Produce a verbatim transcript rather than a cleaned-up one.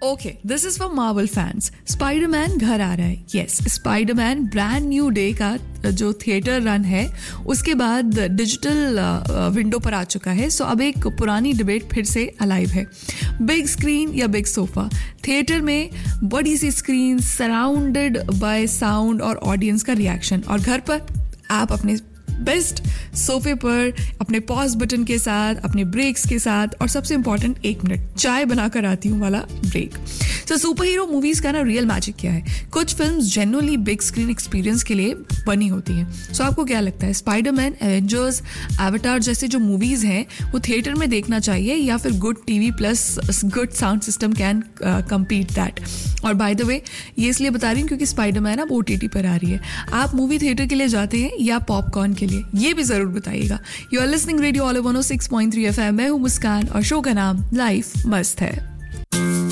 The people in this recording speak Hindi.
Okay, this is for Marvel fans. Spiderman घर आ रहा है. Yes, Spiderman brand new day का जो थिएटर रन है उसके बाद डिजिटल विंडो पर आ चुका है. सो अब एक पुरानी डिबेट फिर से अलाइव है. बिग स्क्रीन या बिग सोफा. थिएटर में बड़ी सी स्क्रीन सराउंडेड बाय साउंड और ऑडियंस का रिएक्शन, और घर पर आप अपने बेस्ट सोफे पर अपने पॉज बटन के साथ, अपने ब्रेक्स के साथ, और सबसे इंपॉर्टेंट एक मिनट चाय बनाकर आती हूँ वाला ब्रेक. तो सुपर हीरो मूवीज का ना रियल मैजिक क्या है? कुछ films genuinely big screen experience के लिए बनी होती हैं. सो आपको क्या लगता है, स्पाइडरमैन, एवेंजर्स, एवाटार जैसे जो मूवीज हैं वो थिएटर में देखना चाहिए या फिर good TV plus good sound system can compete that? और बाय द वे ये इसलिए बता रही हूँ क्योंकि स्पाइडरमैन अब ओटीटी पर आ रही है. आप मूवी थिएटर के लिए जाते हैं या पॉपकॉर्न के लिए? ये भी जरूर बताइएगा. You are listening radio all one O six point three F M. मैं हूँ मुस्कान और शो का नाम लाइफ मस्त है.